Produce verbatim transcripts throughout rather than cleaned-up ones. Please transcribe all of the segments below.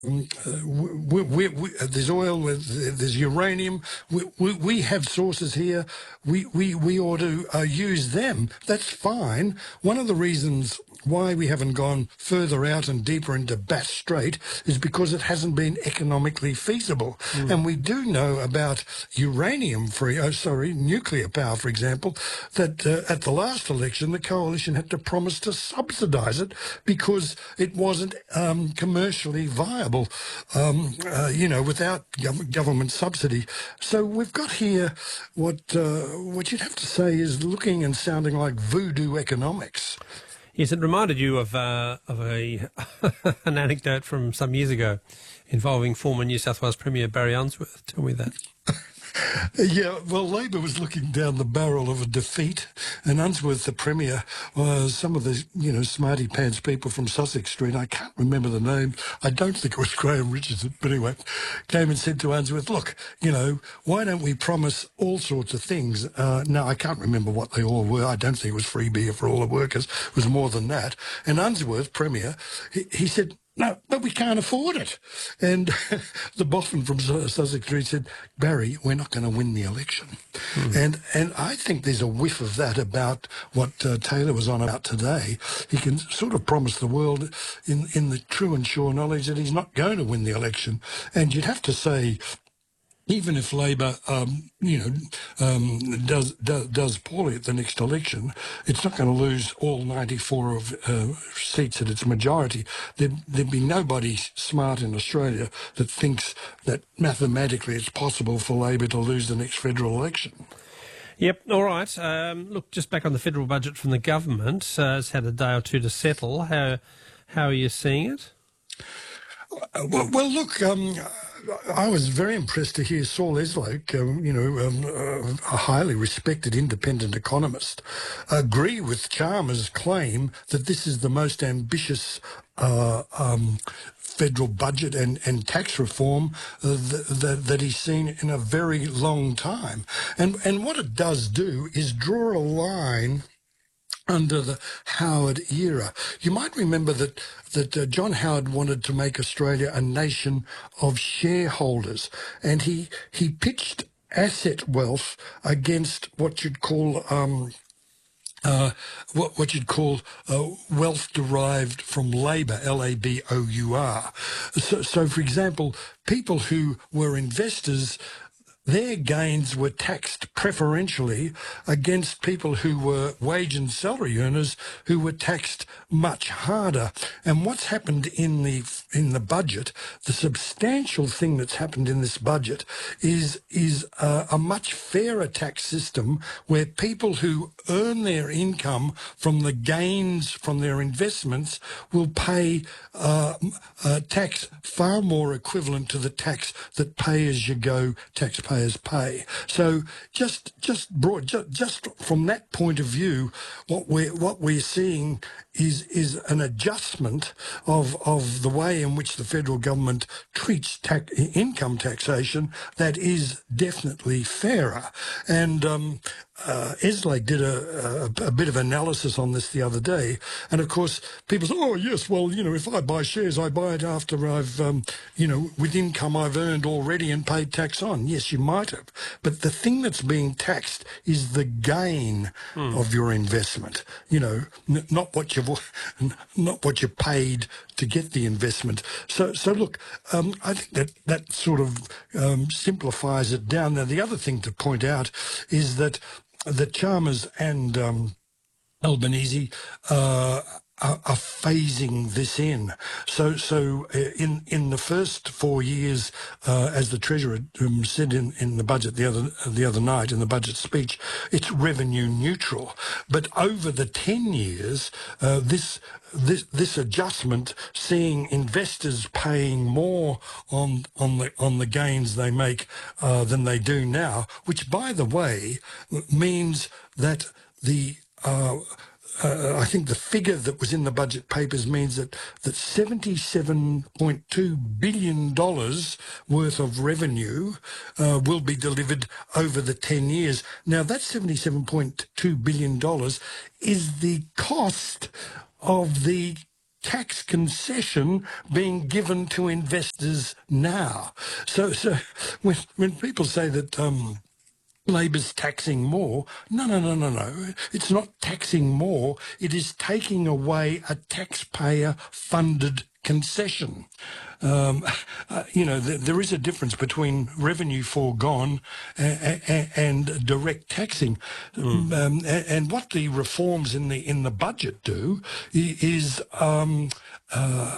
Uh, we, we, we, there's oil, there's uranium. We, we, we have sources here. We, we, we ought to uh, use them. That's fine. One of the reasons why we haven't gone further out and deeper into Bass Strait is because it hasn't been economically feasible. Mm. And we do know about uranium-free, oh, sorry, nuclear power, for example, that uh, at the last election, the coalition had to promise to subsidise it because it wasn't um, commercially viable, um, uh, you know, without gov- government subsidy. So we've got here what uh, what you'd have to say is looking and sounding like voodoo economics. Yes, it reminded you of uh, of a an anecdote from some years ago involving former New South Wales Premier Barry Unsworth. Tell me that. Yeah, well, Labor was looking down the barrel of a defeat, and Unsworth, the Premier, was some of the, you know, smarty pants people from Sussex Street. I can't remember the name. I don't think it was Graham Richardson, but anyway, came and said to Unsworth, look, you know, why don't we promise all sorts of things? Uh, now, I can't remember what they all were. I don't think it was free beer for all the workers. It was more than that. And Unsworth, Premier, he, he said, no, but we can't afford it. And the boffin from Sussex Street said, Barry, we're not going to win the election. Mm. And and I think there's a whiff of that about what uh, Taylor was on about today. He can sort of promise the world in, in the true and sure knowledge that he's not going to win the election. And you'd have to say, even if Labor, um, you know, um, does, does does poorly at the next election, it's not going to lose all ninety-four of uh, seats at its majority. There'd, there'd be nobody smart in Australia that thinks that mathematically it's possible for Labor to lose the next federal election. Yep, all right. Um, look, just back on the federal budget from the government. Uh, it's had a day or two to settle. How how are you seeing it? Uh, well, well, look, um, I was very impressed to hear Saul Eslake, um, you know, um, uh, a highly respected independent economist, agree with Chalmers' claim that this is the most ambitious uh, um, federal budget and, and tax reform uh, that, that, that he's seen in a very long time. And, and what it does do is draw a line under the Howard era. You might remember that that uh, John Howard wanted to make Australia a nation of shareholders, and he he pitched asset wealth against what you'd call um, uh, what what you'd call uh, wealth derived from labour, L A B O U R. So, so, for example, people who were investors, their gains were taxed preferentially against people who were wage and salary earners who were taxed much harder. And what's happened in the in the budget, the substantial thing that's happened in this budget is is uh, a much fairer tax system where people who earn their income from the gains from their investments will pay uh, uh, tax far more equivalent to the tax that pay-as-you-go taxpayers pay. So just just broad, just, just from that point of view, what we're what we're seeing is is an adjustment of of the way in which the federal government treats tax, income taxation that is definitely fairer. And um, uh, Eslake did a, a, a bit of analysis on this the other day, and of course people say, "Oh yes, well you know if I buy shares, I buy it after I've um, you know with income I've earned already and paid tax on." Yes, you might have, but the thing that's being taxed is the gain mm. of your investment. You know, n- not what you've not what you paid to get the investment. So, so look, um, I think that that sort of um, simplifies it down. Now, the other thing to point out is that that Chalmers and um, Albanese uh, are, are phasing this in. So, so uh, in in the first four years, uh, as the Treasurer um, said in, in the budget the other the other night in the budget speech, it's revenue neutral. But over the ten years, uh, this. This this adjustment, seeing investors paying more on on the on the gains they make uh, than they do now, which by the way means that the uh, uh, I think the figure that was in the budget papers means that that seventy-seven point two billion dollars worth of revenue uh, will be delivered over the ten years. Now that seventy-seven point two billion dollars is the cost of the tax concession being given to investors now. So, so when when people say that um, Labor's taxing more, no, no, no, no, no. It's not taxing more. It is taking away a taxpayer-funded concession. Um, uh, you know, th- there is a difference between revenue foregone and, and, and direct taxing. Mm. Um, and, and what the reforms in the in the budget do is um, uh,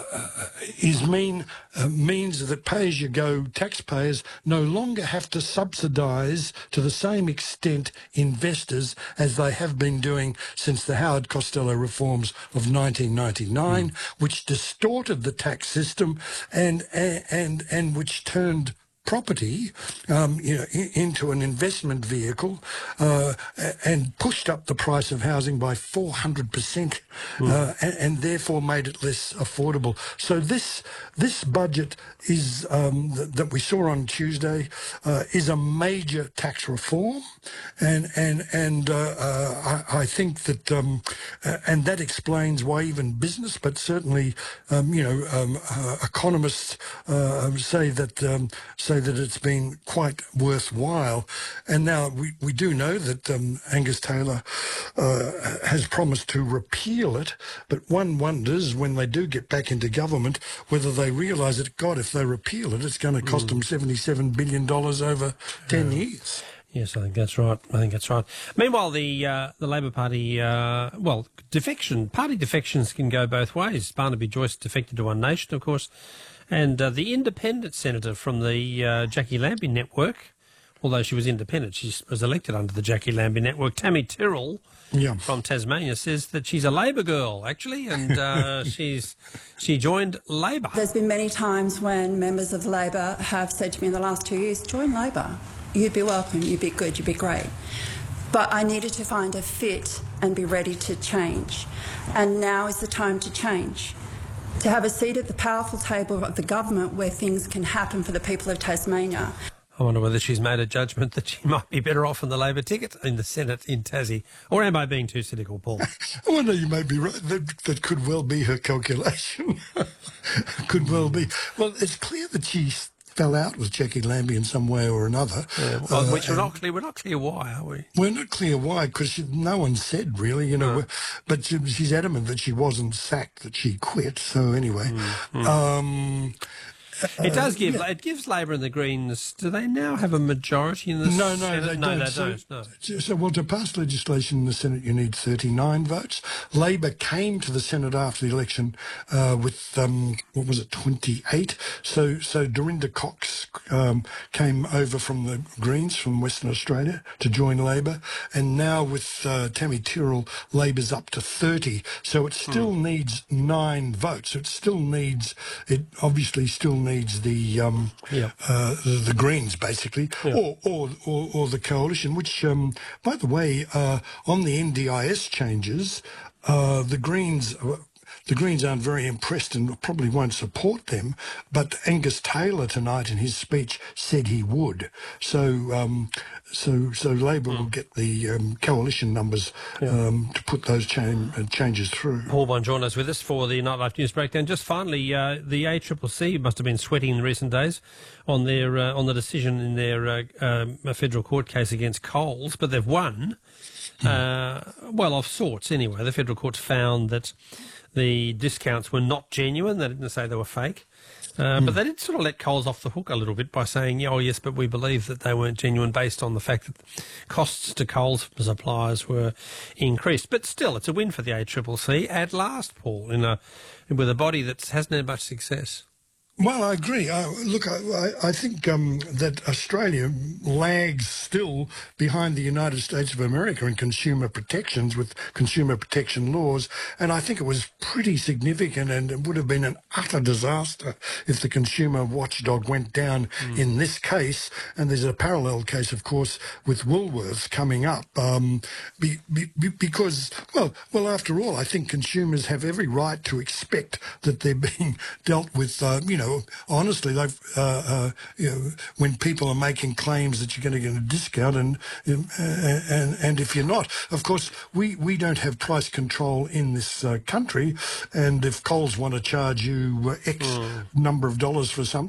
is mean uh, means that pay-as-you-go taxpayers no longer have to subsidise to the same extent investors as they have been doing since the Howard Costello reforms of nineteen ninety-nine, mm. which distorted the tax system and and and which turned property um, you know, into an investment vehicle uh, and pushed up the price of housing by four hundred percent mm. uh, and, and therefore made it less affordable. So this this budget is um, th- that we saw on Tuesday uh, is a major tax reform, and and and uh, uh, I, I think that um, uh, and that explains why even business, but certainly um, you know um, uh, economists uh, say that um, say that it's been quite worthwhile. And now we, we do know that um, Angus Taylor uh, has promised to repeal it, but one wonders when they do get back into government whether they realise that, God, if they repeal it, it's going to cost mm. them seventy-seven billion dollars over ten yeah. years. Yes, I think that's right. I think that's right. Meanwhile, the uh, the Labor Party, uh, well, defection, party defections can go both ways. Barnaby Joyce defected to One Nation, of course, and uh, the independent senator from the uh, Jackie Lambie network, although she was independent, she was elected under the Jackie Lambie network, Tammy Tyrrell yeah. from Tasmania, says that she's a Labor girl, actually, and uh, she's she joined Labor. There's been many times when members of Labor have said to me in the last two years, join Labor. You'd be welcome, you'd be good, you'd be great. But I needed to find a fit and be ready to change. And now is the time to change. To have a seat at the powerful table of the government where things can happen for the people of Tasmania. I wonder whether she's made a judgment that she might be better off on the Labor ticket in the Senate in Tassie. Or am I being too cynical, Paul? I wonder, you may be right. That, that could well be her calculation. Could well be. Well, it's clear that she's fell out with Jackie Lambie in some way or another. Yeah, well, uh, which we're not clear. We're not clear why, are we? We're not clear why, because no one said really, you know. No. But she, she's adamant that she wasn't sacked, that she quit. So anyway, mm, mm. Um, it does give. Uh, yeah. It gives Labor and the Greens. Do they now have a majority in the no, Senate? No, they no, don't. they so, don't. No. So, well, to pass legislation in the Senate, you need thirty-nine votes. Labor came to the Senate after the election uh, with um, what was it, twenty-eight. So, so Dorinda Cox um, came over from the Greens from Western Australia to join Labor, and now with uh, Tammy Tyrrell, Labor's up to thirty. So it still hmm. needs nine votes. It still needs. It obviously still needs. needs the um, yeah. uh, the, the Greens, basically, yeah. or, or, or or the coalition, which, um, by the way, uh, on the N D I S changes, uh, the Greens... Uh, The Greens aren't very impressed and probably won't support them, but Angus Taylor tonight in his speech said he would. So um, so, so Labor mm. will get the um, coalition numbers yeah. um, to put those cha- changes through. Paul Bongiorno is with us for the Nightlife News Breakdown. Just finally, uh, the A C C C must have been sweating in recent days on their uh, on the decision in their uh, um, federal court case against Coles, but they've won. Mm. Uh, well, of sorts, anyway. The federal courts found that the discounts were not genuine. They didn't say they were fake. Uh, mm. But they did sort of let Coles off the hook a little bit by saying, oh, yes, but we believe that they weren't genuine based on the fact that costs to Coles suppliers were increased. But still, it's a win for the A C C C at last, Paul, in a, with a body that hasn't had much success. Well, I agree. Uh, look, I, I think um, that Australia lags still behind the United States of America in consumer protections with consumer protection laws, and I think it was pretty significant, and it would have been an utter disaster if the consumer watchdog went down mm. in this case. And there's a parallel case, of course, with Woolworths coming up, um, be, be, because, well, well, after all, I think consumers have every right to expect that they're being dealt with, uh, you know, know, honestly, they've, uh, uh, you know, when people are making claims that you're going to get a discount, and um, and and if you're not, of course, we, we don't have price control in this uh, country, and if Coles want to charge you uh, X mm. number of dollars for something,